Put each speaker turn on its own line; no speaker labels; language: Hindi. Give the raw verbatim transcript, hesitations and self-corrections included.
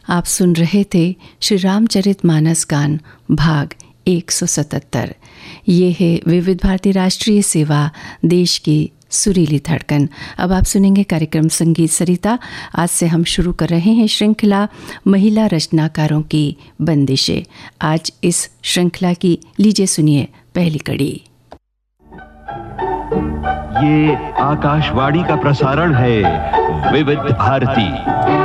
आप सुन रहे थे श्री रामचरितमानस गान भाग एक सौ सतहत्तर। ये है विविध भारती राष्ट्रीय सेवा, देश की सुरीली धड़कन। अब आप सुनेंगे कार्यक्रम संगीत सरिता। आज से हम शुरू कर रहे हैं श्रृंखला महिला रचनाकारों की बंदिशें। आज इस श्रृंखला की लीजिए सुनिए पहली कड़ी।
ये आकाशवाणी का प्रसारण है विविध भारती।